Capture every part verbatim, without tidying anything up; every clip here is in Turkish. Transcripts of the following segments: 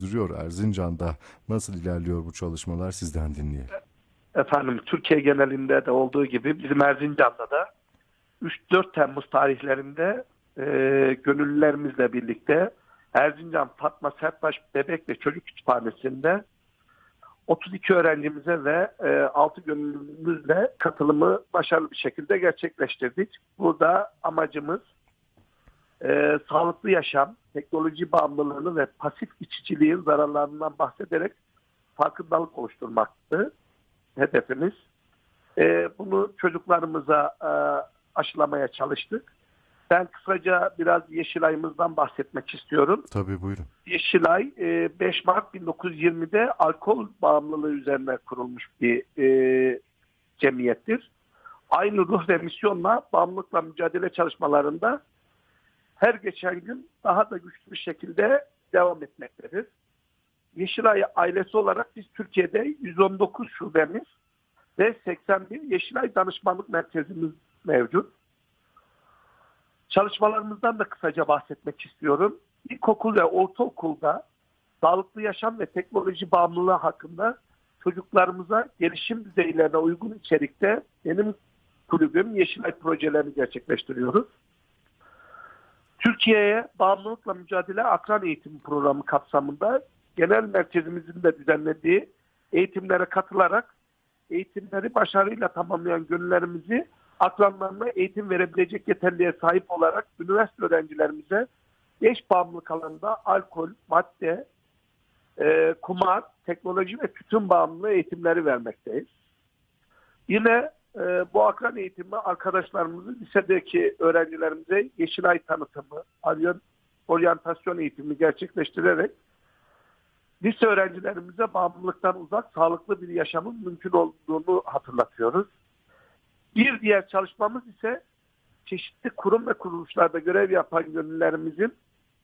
duruyor Erzincan'da. Nasıl ilerliyor bu çalışmalar, sizden dinleyelim. Efendim, Türkiye genelinde de olduğu gibi bizim Erzincan'da da üç dört Temmuz tarihlerinde e, gönüllülerimizle birlikte Erzincan Fatma Serttaş Bebek ve Çocuk Kütüphanesi'nde otuz iki öğrencimize ve e, altı gönüllümüzle katılımı başarılı bir şekilde gerçekleştirdik. Burada amacımız e, sağlıklı yaşam, teknoloji bağımlılığını ve pasif içiciliğin zararlarından bahsederek farkındalık oluşturmaktı hedefimiz. E, bunu çocuklarımıza e, aşılamaya çalıştık. Ben kısaca biraz Yeşilay'ımızdan bahsetmek istiyorum. Tabii, buyurun. Yeşilay e, beş Mart bin dokuz yüz yirmide alkol bağımlılığı üzerine kurulmuş bir e, cemiyettir. Aynı ruh ve misyonla bağımlılıkla mücadele çalışmalarında her geçen gün daha da güçlü bir şekilde devam etmektedir. Yeşilay ailesi olarak biz Türkiye'de yüz on dokuz şubemiz ve seksen bir Yeşilay danışmanlık merkezimiz mevcut. Çalışmalarımızdan da kısaca bahsetmek istiyorum. İlkokul ve ortaokulda sağlıklı yaşam ve teknoloji bağımlılığı hakkında çocuklarımıza gelişim düzeylerine uygun içerikte benim kulübüm Yeşilay projelerini gerçekleştiriyoruz. Türkiye'ye bağımlılıkla mücadele akran eğitimi programı kapsamında genel merkezimizin de düzenlediği eğitimlere katılarak eğitimleri başarıyla tamamlayan gönüllerimizi akranlarına eğitim verebilecek yeterliğe sahip olarak üniversite öğrencilerimize beş bağımlılık alanında alkol, madde, e, kumar, teknoloji ve tütün bağımlılığı eğitimleri vermekteyiz. Yine e, bu akran eğitimi arkadaşlarımızı lisedeki öğrencilerimize Yeşilay tanıtımı, oryantasyon eğitimi gerçekleştirerek lise öğrencilerimize bağımlılıktan uzak, sağlıklı bir yaşamın mümkün olduğunu hatırlatıyoruz. Bir diğer çalışmamız ise çeşitli kurum ve kuruluşlarda görev yapan gönüllülerimizin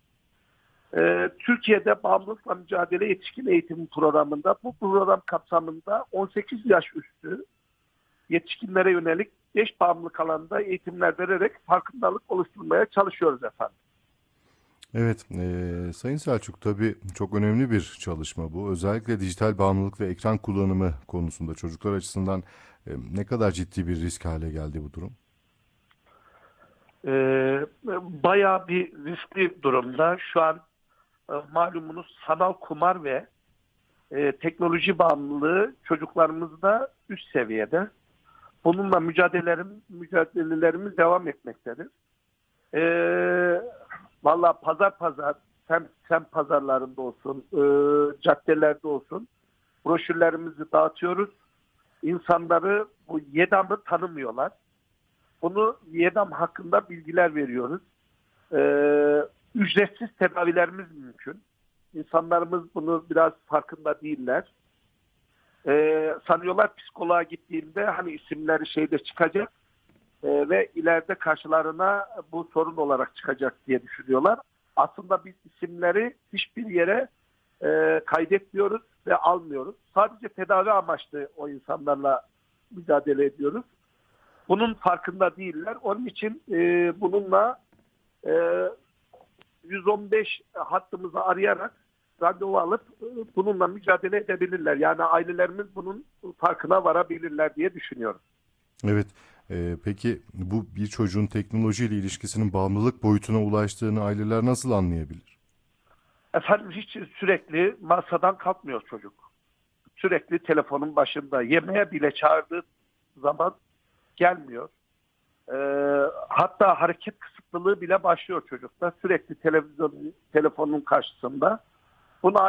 e, Türkiye'de bağımlılıkla mücadele yetişkin eğitimi programında, bu program kapsamında on sekiz yaş üstü yetişkinlere yönelik beş bağımlılık alanında eğitimler vererek farkındalık oluşturmaya çalışıyoruz efendim. Evet, e, Sayın Selçuk, tabii çok önemli bir çalışma bu. Özellikle dijital bağımlılık ve ekran kullanımı konusunda çocuklar açısından e, ne kadar ciddi bir risk hale geldi bu durum? Ee, bayağı bir riskli durumda. Şu an e, malumunuz sanal kumar ve e, teknoloji bağımlılığı çocuklarımızda üst seviyede. Bununla mücadelelerim, mücadelelerimiz devam etmektedir. Ee, Valla pazar pazar, sem, sem pazarlarında olsun, e, caddelerde olsun broşürlerimizi dağıtıyoruz. İnsanları bu YEDAM'ı tanımıyorlar. Bunu YEDAM hakkında bilgiler veriyoruz. Ee, ücretsiz tedavilerimiz mümkün. İnsanlarımız bunu biraz farkında değiller. Ee, sanıyorlar psikoloğa gittiğinde hani isimleri şeyde çıkacak e, ve ileride karşılarına bu sorun olarak çıkacak diye düşünüyorlar. Aslında biz isimleri hiçbir yere e, kaydetmiyoruz ve almıyoruz. Sadece tedavi amaçlı o insanlarla mücadele ediyoruz. Bunun farkında değiller. Onun için e, bununla e, yüz on beş hattımızı arayarak randevu alıp e, bununla mücadele edebilirler. Yani ailelerimiz bunun farkına varabilirler diye düşünüyorum. Evet, e, peki bu bir çocuğun teknolojiyle ilişkisinin bağımlılık boyutuna ulaştığını aileler nasıl anlayabilir? Efendim, hiç sürekli masadan kalkmıyor çocuk. Sürekli telefonun başında. Yemeğe bile çağırdığı zaman gelmiyor. Ee, hatta hareket kısıtlılığı bile başlıyor çocukta. Sürekli televizyon, telefonun karşısında. Bunu